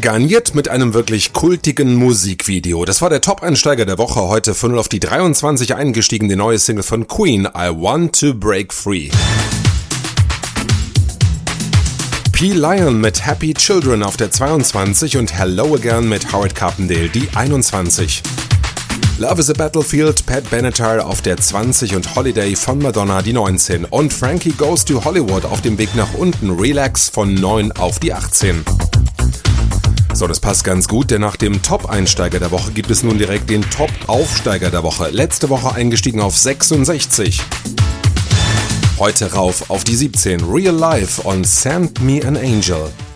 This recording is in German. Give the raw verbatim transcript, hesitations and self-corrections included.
Garniert mit einem wirklich kultigen Musikvideo. Das war der Top-Einsteiger der Woche. Heute von null auf die dreiundzwanzig eingestiegen, die neue Single von Queen, I Want to Break Free. P. Lion mit Happy Children auf der zweiundzwanzig und Hello Again mit Howard Carpendale, die einundzwanzig. Love is a Battlefield, Pat Benatar auf der zwanzig und Holiday von Madonna, die neunzehn. Und Frankie Goes to Hollywood auf dem Weg nach unten, Relax von neun auf die achtzehn. So, das passt ganz gut, denn nach dem Top-Einsteiger der Woche gibt es nun direkt den Top-Aufsteiger der Woche. Letzte Woche eingestiegen auf sechsundsechzig. Heute rauf auf die siebzehn, Real Life und Send Me an Angel.